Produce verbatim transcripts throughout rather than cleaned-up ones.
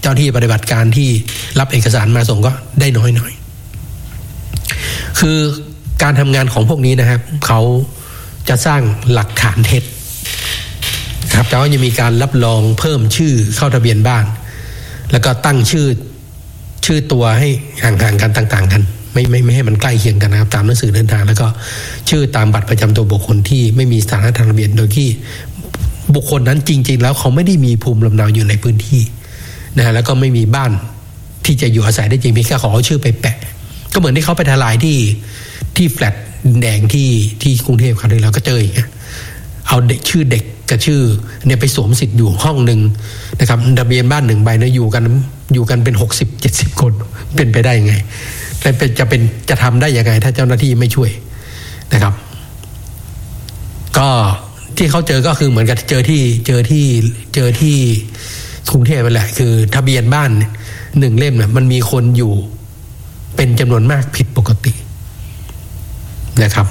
เจ้าที่ปฏิบัติการที่รับเอกสารมาส่งก็ได้น้อยหน่อยคือการทำงานของพวกนี้นะครับเขาจะสร้างหลักฐานเท็จครับแต่ว่าจะมีการรับรองเพิ่มชื่อเข้าทะเบียนบ้านแล้วก็ตั้งชื่อชื่อตัวให้ห่างๆกันต่างๆกันไม่ไม่ไม่ให้มันใกล้เคียงกันนะครับตามหนังสือเดินทางแล้วก็ชื่อตามบัตรประจำตัวบุคคลที่ไม่มีสถานะทางทะเบียนโดยที่บุคคลนั้นจริงๆแล้วเขาไม่ได้มีภูมิลำเนาอยู่ในพื้นที่นะฮะแล้วก็ไม่มีบ้านที่จะอยู่อาศัยได้จริงเพียงแค่ขอเอาชื่อไปแปะก็เหมือนที่เขาไปทลายที่ที่แฟลตแดงที่ที่กรุงเทพคราวนี้เราก็เจออย่างเงี้ยเอาเด็กชื่อเด็กกับชื่อเนี่ยไปสวมสิทธิ์อยู่ห้องหนึ่งนะครับทะเบียนบ้านหนึ่งใบนะอยู่กันอยู่กันเป็นหกสิบเจ็ดสิบคนเป็นไปได้ยังไงแล้วจะเป็นจะทำได้ยังไงถ้าเจ้าหน้าที่ไม่ช่วยนะครับก็ที่เขาเจอก็คือเหมือนกับเจอที่เจอที่เจอที่กรุงเทพนั่นแหละคือทะเบียนบ้านหนึ่งเล่มเนี่ยมันมีคนอยู่เป็นจำนวนมากผิดปกตินะครับ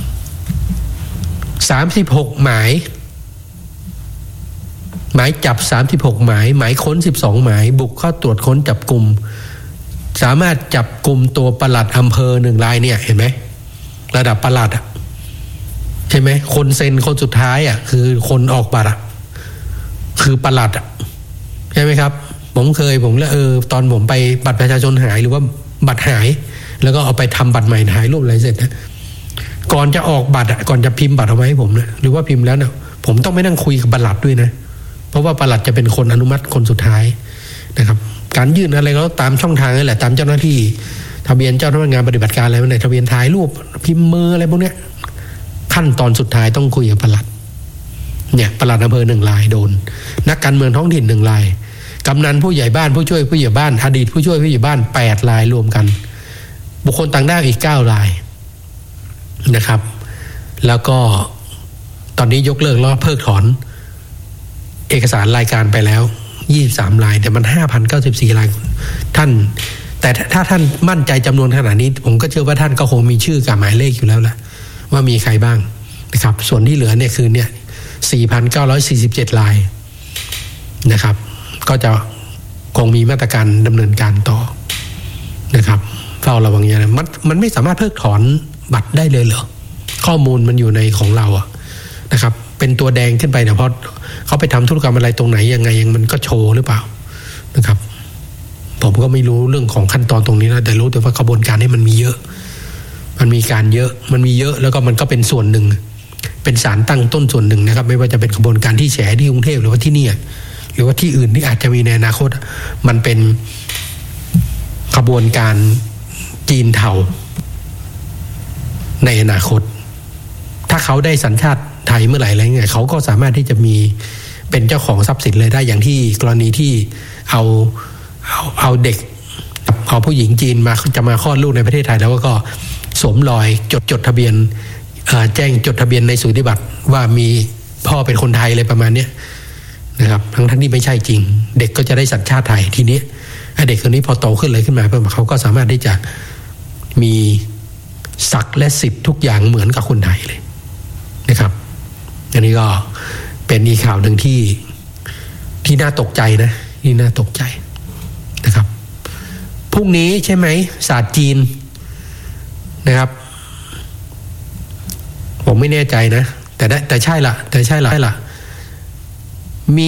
สามสิบหกหมายหมายจับสามสิบหกหมายหมายค้นสิบสองหมายบุกเข้าตรวจค้นจับกุมสามารถจับกุมตัวปลัดอำเภอหนึ่งรายเนี่ยเห็นไหมระดับปลัดอ่ะใช่ไหมคนเซ็นคนสุดท้ายอ่ะคือคนออกบัตรอ่ะคือปลัดอ่ะใช่ไหมครับผมเคยผมแล้วเออตอนผมไปบัตรประชาชนหายหรือว่าบัตรหายแล้วก็เอาไปทำบัตรใหม่ถ่ายรูปอะไรเสร็จนะก่อนจะออกบัตรอ่ะก่อนจะพิมพ์บัตรเอาไว้ให้ผมนะหรือว่าพิมพ์แล้วเนี่ยผมต้องไปนั่งคุยกับปลัดด้วยนะเพราะว่าปลัดจะเป็นคนอนุมัติคนสุดท้ายนะครับการยื่นอะไรก็ตามช่องทางนั่นแหละตามเจ้าหน้าที่ทะเบียนเจ้าพนักงานปฏิบัติการอะไรนั่นทะเบียนถ่ายรูปพิมพ์มืออะไรพวกเนี้ยขั้นตอนสุดท้ายต้องคุยกับปลัดเนี่ยปลัดอำเภอหนึ่งรายโดนนักการเมืองท้องถิ่นหนึ่งรายกำนันผู้ใหญ่บ้านผู้ช่วยผู้ใหญ่บ้านอดีตผู้ช่วยผู้ใหญ่บ้านแปดรายรวมกันบุคคลต่างด้าวอีกเก้ารายนะครับแล้วก็ตอนนี้ยกเลิกแล้วเพิกถอนเอกสารรายการไปแล้วยี่สิบสามรายแต่มัน ห้าพันเก้าสิบสี่ รายท่านแต่ถ้าท่านมั่นใจจำนวนขนาดนี้ผมก็เชื่อว่าท่านก็คงมีชื่อกับหมายเลขอยู่แล้วล่ะว่ามีใครบ้างนะครับส่วนที่เหลือเนี่ยคือเนี่ย สี่พันเก้าร้อยสี่สิบเจ็ด รายนะครับก็จะคงมีมาตรการดำเนินการต่อนะครับเฝ้าระวังอย่างนั้นมันมันไม่สามารถเพิกถอนบัตรได้เลยเหรอข้อมูลมันอยู่ในของเราอะนะครับเป็นตัวแดงขึ้นไปเนี่ยเพราะเขาไปทำธุรกรรมอะไรตรงไหนยังไงยังมันก็โชว์หรือเปล่านะครับผมก็ไม่รู้เรื่องของขั้นตอนตรงนี้นะแต่รู้แต่ว่ากระบวนการนี้มันมีเยอะมันมีการเยอะมันมีเยอะแล้วก็มันก็เป็นส่วนหนึ่งเป็นสารตั้งต้นส่วนหนึ่งนะครับไม่ว่าจะเป็นกระบวนการที่แฉที่กรุงเทพหรือว่าที่นี่หรือว่าที่อื่นที่อาจจะมีในอนาคตมันเป็นกระบวนการจีนเทาในอนาคตถ้าเขาได้สัญชาติไทยเมื่อไหร่อะไรเงี้ยเขาก็สามารถที่จะมีเป็นเจ้าของทรัพย์สินเลยได้อย่างที่กรณีที่เอาเอาเอาเด็กเอาผู้หญิงจีนมาจะมาคลอดลูกในประเทศไทยแล้วก็สวมรอยจดจดทะเบียนแจ้งจดทะเบียนในสูติบัตรว่ามีพ่อเป็นคนไทยอะไรประมาณนี้นะครับทั้งทั้งที่ไม่ใช่จริงเด็กก็จะได้สัญชาติไทยทีนี้เด็กคนนี้พอโตขึ้นเลยขึ้นมาเพิ่มเขาก็สามารถที่จะมีศักดิ์และสิทธิ์ทุกอย่างเหมือนกับคนไทยเลยนะครับอันนี้ก็เป็นอีกข่าวหนึ่งที่ที่น่าตกใจนะที่น่าตกใจนะครับพรุ่งนี้ใช่ไหมศาสตร์จีนนะครับผมไม่แน่ใจนะแต่ได้แต่ใช่ละแต่ใช่ละใช่ละมี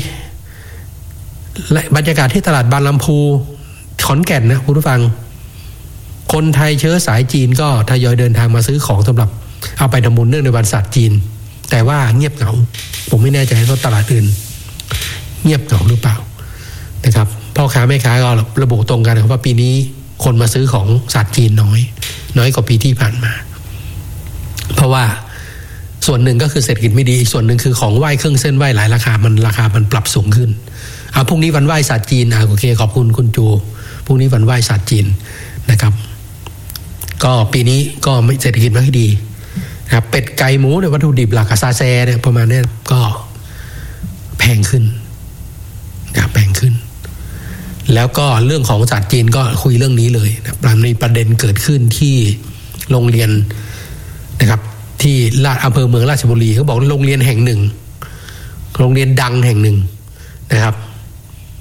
บรรยากาศที่ตลาดบางลำพูขอนแก่นนะคุณผู้ฟังคนไทยเชื้อสายจีนก็ทยอยเดินทางมาซื้อของสำหรับเอาไปทำบุญเนื่องในวันศาสตร์จีนแต่ว่าเงียบเหงาผมไม่แน่ใจว่าตลาดอื่นเงียบเหงาหรือเปล่านะครับพ่อค้าแม่ค้าก็ระบุตรงกันว่าปีนี้คนมาซื้อของศาสตร์จีนน้อยน้อยกว่าปีที่ผ่านมาเพราะว่าส่วนหนึ่งก็คือเศรษฐกิจไม่ดีอีกส่วนหนึ่งคือของไหว้เครื่องเส้นไหว้หลายราคามันราคามันปรับสูงขึ้นเอาพรุ่งนี้วันไหว้ศาสตร์จีนอ่ะโอเคขอบคุณคุณจูพรุ่งนี้วันไหว้ศาสตร์จีนนะครับก็ปีนี้ก็ไม่เศรษฐกิจไม่ค่อยดีนะครับเป็ดไก่หมูเนี่ยวัตถุดิบหลักซาแซเนี่ยประมาณนี้ก็แพงขึ้นนะครับแพงขึ้นแล้วก็เรื่องของศาสตร์จีนก็คุยเรื่องนี้เลยนะมีประเด็นเกิดขึ้นที่โรงเรียนนะครับที่ลาดอำเภอเมืองราชบุรีเขาบอกโรงเรียนแห่งหนึ่งโรงเรียนดังแห่งหนึ่งนะครับ